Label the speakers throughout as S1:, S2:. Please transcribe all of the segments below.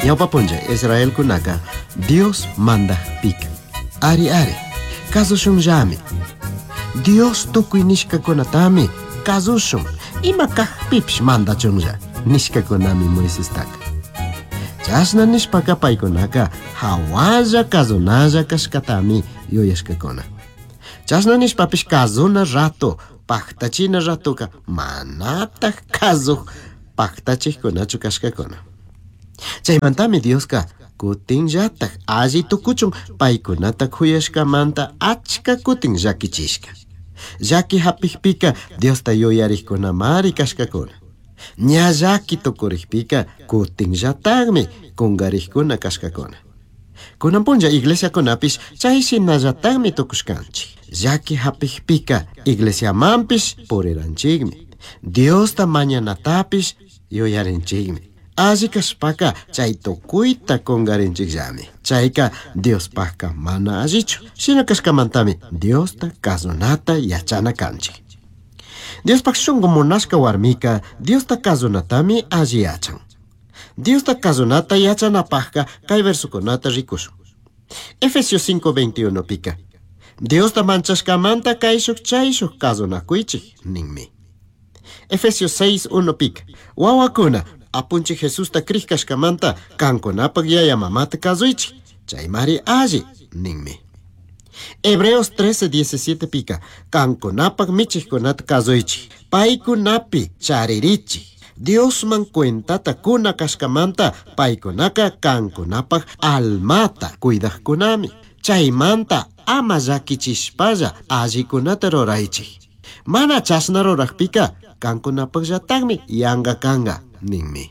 S1: Ñawpa punlla Israel kunaka Dios manda pika. Ari kazushun llami. Dios tukuy nishkakunatami kazushun. Ima kahpipish manda chunlla nishkakunami Moisés taka. Chashna nishpaka paykunaka hawalla kazunalla kashkatami yuyashkakuna. Chashna nishpapish kazuna rato paktachina ratuka manataq kazuq paktachikkunachu kashkakuna. Chaymantami Dioska kutinllataq alli tukuchun paykunata kuyashkamanta achka kutin llakichishka. Llaki hapikpika Diosta yuyariqkunamari kashkakuna. Ña llaki tukurikpika kutinllataqmi kungarikuna kashkakuna. Kunanpunlla iglesiakunapish chayshinallatakmi tukushkanchik. Llaki hapikpika iglesiamanpish puriranchikmi. Diosta mañanatapish yuyarinchikmi. Alli kashpaka chay tukuyta kungarinchikllami. Chayka Diospaka mana allichu. Shina kashkamantami Diosta kazunata yachana kanchik. Diospak shunqu munashka warmika Diosta kazunatami alli yachan. Diosta kazunata yachanapaqqa kay versukunata rikushun. Efesios 5:21 pika. Diosta manchashkamanta kayshuk chayshuk kazunakuychik ninmi. Efesios 6:1 pika. Wawakuna apunchik Jesusta krikashkamanta kankunapaq yaya mamata kazuychik. Chaymari alli ninmi. Hebreos 13:17 pika. Kankunapaq michikkunata kazuychik. Paykunapi charirichik. Diosman cuentata kuna kashkamanta paykunaka kankunapaq almata cuidaqkunami. Chaymanta ama llakichishpalla allikunata ruraychik. Mana chashna ruraqpika kankunapaqllataqmi yanqa kanga ninmi.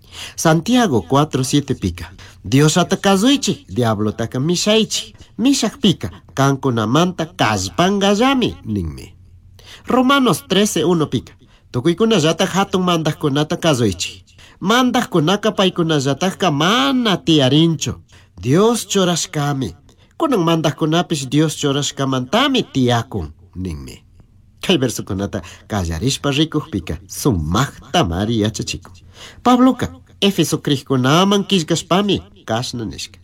S1: Santiago 4:7 pika. Diosata kazuychik, diablotaka mishaychik. Mishaqpika kankunamanta kallpangallami ninmi. Romanos 13:1 pika. Tukuykunallataq hatun mandaqkunata kazuychik. Mandaqkunaka paykunallataqqa mana tiyarinchu. Dios churashkami. Kunan mandaqkunapish Dios churashkamantami tiyakun ninmi. Kay versukunata kallarishpa rikuqpika sumaqta mari yachachikun. Pabloka Efeso kriqkunaman killkashpami kashna nishka.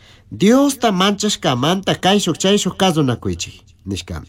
S1: Diosta manchashkamanta kayshuk chayshuk kazunakuychik nishkami.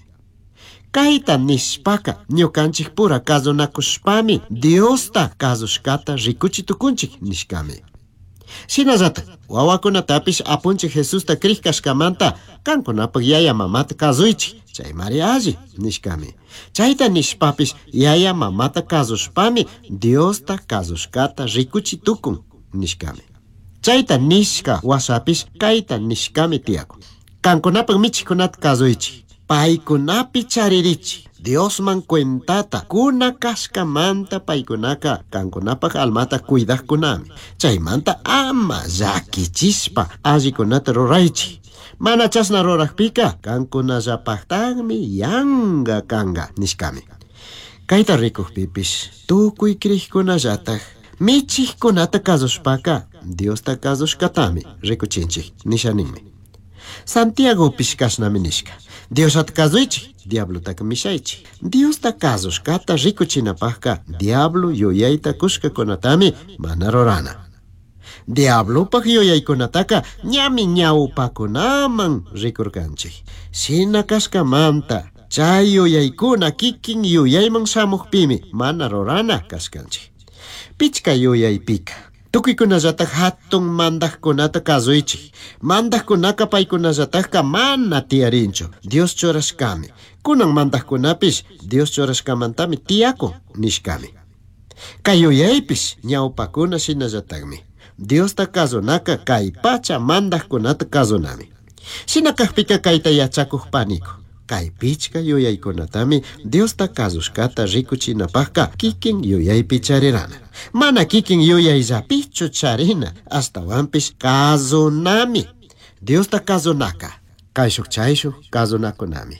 S1: Kayta nishpaka ñukanchik pura kazunakushpami Diosta kazushkata rikuchitukunchik nishkami. Shinallata wawakunatapish apunchik Jesusta krikashkamanta kankunapaq yaya mamata kazuychik. Chaymari alli nishkami. Chayta nishpapish yaya mamata kazushpami Diosta kazushkata rikuchitukun nishkami. Chayta nishka washapish kayta nishkami tiyakun. Kankunapaq michikunata kazuychik. Paykunapi charirichi. Diosman cuentata kuna kashkamanta paykunaka kankunapaq almata cuidaqkunami. Chaymanta ama llakichispa allikunata ruraychi. Mana chasna ruraqpika kankunallapaqtaqmi yanqa kanga nishkami. Kayta rikuqpipish tukuy kriqkunallataq michiqkunata kazushpaka Diosta kazushkatami rikuchinchik nishaninmi. Santiago pishkashnami nishka. Diosata kazuychik, diablotaka mishaychik. Diosta kazushkata rikuchinapaqqa diablo yuyayta kushkakunatami mana rurana. Diablopaq yuyaykunataqa ñami ñawpakunaman rikurkanchik. Shina kashkamanta chay yuyaykuna kikin yuyayman shamuqpimi mana rurana kashkanchik. Pichka yuyaypika tukuykunallataq hatun mandaqkunata kazuychik. Mandaqkunaka paykunallataqqa mana tiyarinchu. Dios churashkami. Kunan mandaqkunapish Dios churashkamantami tiyakun nishkami. Kay yuyaypish ñawpakuna shinallataqmi. Diosta kazunaka kay pacha mandaqkunata kazunami. Shinakaqpika kayta yachakuqpaniku. Kay pichka yuyaykunatami Diosta kazushkata rikuchinapaqqa kikin yuyaypi charirana. Mana kikin yuyayllapichu charina astawanpish kazunami. Diosta kazunaka kayshuk chayshuk kazunakunami.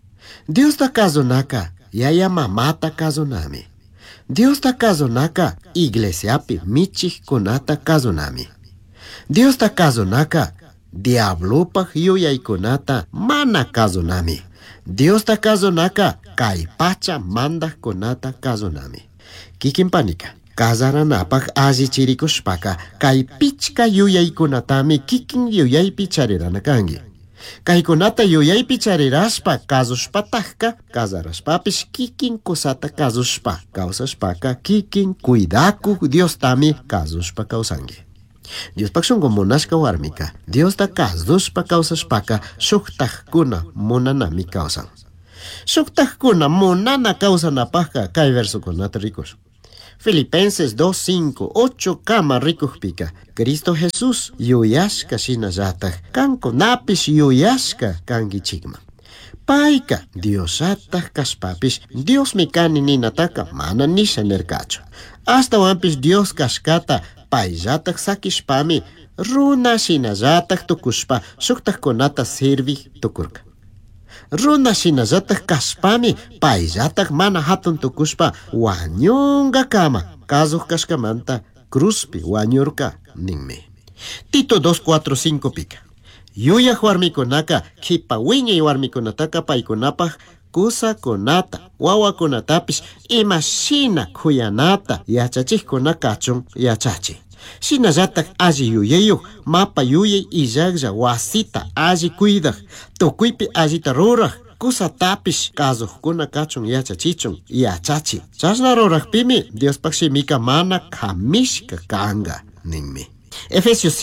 S1: Diosta kazunaka yaya mamata kazunami. Diosta kazunaka iglesiapi michiqkunata kazunami. Diosta kazunaka diablopaq yuyaykunata mana kazunami. Diosta kazunaka kay pacha mandaqkunata kazunami. Kikinpanika Kasaranapaq allichirikushpaqa kay pichka yuyaykunatami kikin yuyaypi charirana kanki. Kaykunata yuyaypi charirashpa kasushpatajka kasarashpapish kikin kusata kasushpa kawsashpaka kikin cuidaku Diostami kasushpa kawsanki. Diospak shunqu munashka warmika Diosta kasushpa kawsashpaka shuktajkuna munanami kawsan. Shuktajkuna munana kawsanapaqqa kay versukunata rikush. Filipenses 2:5-8 kama rikukpika Cristo Jesús yuyashka shinallataj kankunapish yuyashka kankichikman. Payka Diosattaj kashpapish Dios mikani ninataka mana nisha nirkachu. Astawanpish Dios kashkata payllataj sakishpami runa shinallataj tukushpa shuktajkunata sirvi tukurka. Runa shinallataj kashpami payllataj mana hatun tukushpa wañunga kama kasuq kashkamanta cruzpi wañurka ninmi. Tito 2:4-5 pika yuyaq warmikunaka kipa wiñay warmikunataka paykunapaq kusakunata wawakunatapish imashina kuyanata yachachikuna kachun yachachi. Shinallatak alli yuyayuq mapa yuyay illaqlla wasita alli cuidaq tukuypi allita ruraq kusatapish kasuqkuna kachun yachachichun yachachi. Chashna ruraqpimi Diospak shimika mana kamishka kanga ninmi. Efesios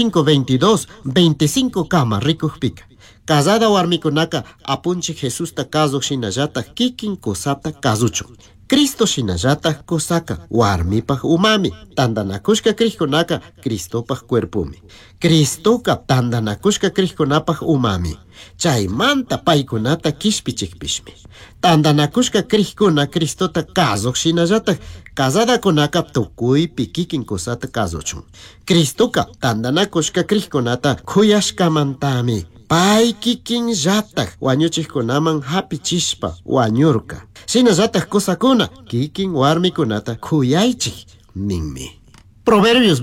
S1: 5:22-25 kama rikukpika casada warmikunaka apunchik Jesusta kasuq shinallatak kikin kusata kasuchun. Cristo shinallatak kusaka warmipaq umami tandanakushka kriqkunaka Cristopaq cuerpumi. Cristoka tandanakushka kriqkunapaq umami chaymanta paykunata kishpichikpishmi. Tandanakushka kriqkuna Cristota kasuq shinallatak casadakunaka tukuypi kikin kusata kasuchun. Cristoka tandanakushka kriqkunata kuyashkamantami pay kikin llatak wañuchikkunaman hapichishpa wañurka. Shinallatak kusakuna kikin warmikunata kuyaychik ninmi. Proverbios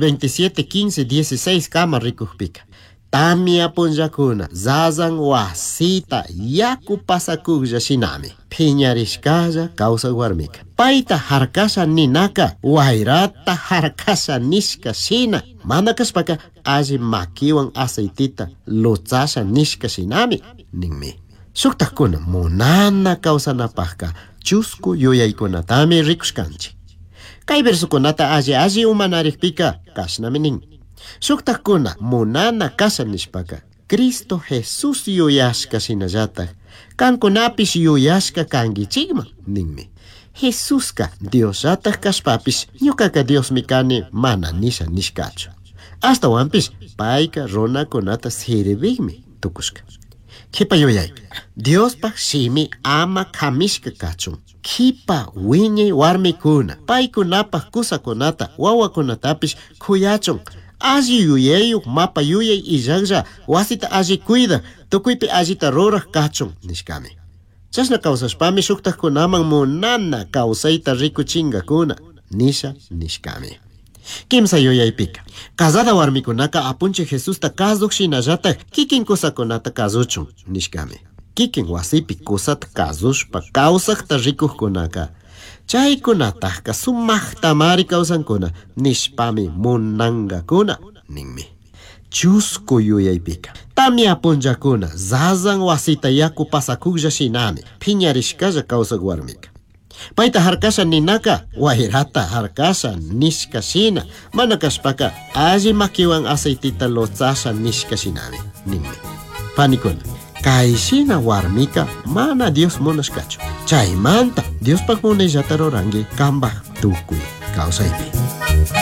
S1: 27:15-16 kama rikukpika tamia punllakuna zazan wasita yaku pasakuglla shinami phiñarishkalla kawsaq warmika. Payta harkasha ninaka wayrata harkasha nishka shina mana kashpaka alli makiwan aceitita luchasha nishka shinami ninmi. Shuktajkuna munana kawsanapaqqa chusku yuyaykunatami rikushkanchik. Kay versukunata alli umanariqpika kashnami nin. Shuktajkuna munana kasha nishpaka Cristo Jesús yuyashka shinallatak kankunapish yuyashka kankichikman ninmi. Jesuska Diosatak kashpapish ñuqaqa Dios mikani mana nisha nishkachu. Astawanpish payka runakunata sirvikmi tukushka. Kipa yuyay Diospaq shimi ama kamishka kachun. Kipa wiñay warmikuna paykunapaq kusakunata wawakunatapish kuyachun. Alli yuyayuq mapa yuyay illaqlla wasita alli cuida tukuypi allita ruraq kachun nishkami. Chashna kawsashpami shuktajkunaman munana kawsayta rikuchinkakuna nisha nishkami. Kimsa yuyaypika casada warmikunaka apunchik Jesusta kasuq shinallatak kikin kusakunata kasuchun nishkami. Kikin wasipi kusata kasushpa kawsaqta rikuqkunaka chaykunatajka sumaqtamari kawsankuna nishpami munangakuna ninmi. Chusku yuyaypika tamia punllakuna zazan wasita yaku pasakuglla shinami phiñarishkalla kawsaq warmika. Payta harkasha ninaka wayrata harkasha nishka shina mana kashpaka alli makiwan aceitita luchasha nishka shinami ninmi. Panikuna kay shina warmika mana Dios munashkachu. Chaymanta Diospaq munayllata ruranki kambaq tukuy kawsaypi.